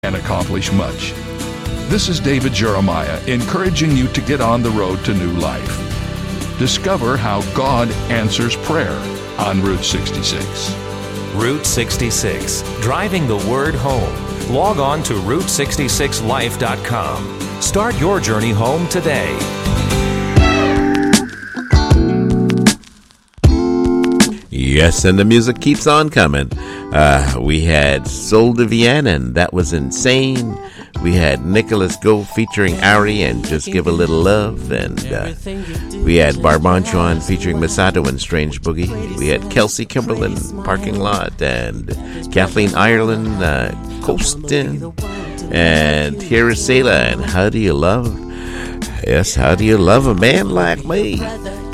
and accomplish much. This is David Jeremiah encouraging you to get on the road to new life. Discover how God answers prayer on Route 66. Route 66, driving the word home. Log on to Route66Life.com. Start your journey home today. Yes, and the music keeps on coming. We had Sol de Vienne, and that was insane. We had Nicholas Go featuring Ari and Just Give a Little Love. And we had Barbanchuan featuring Masato and Strange Boogie. We had Kelsey Kimberlin, Parking Lot, and Kathleen Ireland, Coastin'. And here is Selah, and How Do You Love? Yes, how do you love a man like me?